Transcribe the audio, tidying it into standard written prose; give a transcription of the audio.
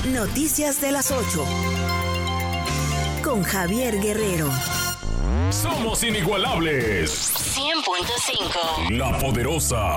Noticias de las 8. Con Javier Guerrero. Somos inigualables. 100.5. La Poderosa.